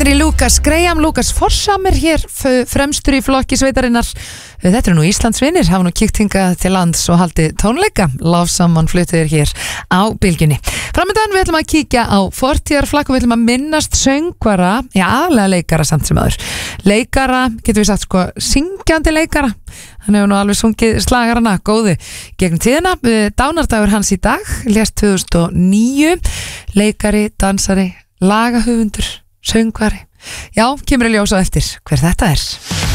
Strákarnir í Lucas Graham, Lucas Forshammer hér fremstur í flokki sveitarinnar. Þetta nú Íslandsvinir, hafa nú kíkt hingað til lands og haldið tónleika. Lofsaman fluttir hér á bylgjunni. Framöndan við ætlum að kíkja á fortíðarflakk og við ætlum að minnast söngvara, aðalega leikara samt sem aður. Leikara, getum við sagt sko, syngjandi leikara. Hann hefur nú alveg sungið slagarana, góðu gegnum tíðina. Dánardagur hans í dag, lést 2009. Leikari, dansari, lagahöfundur, söngvari. Já, kemur í ljós á eftir hver þetta er.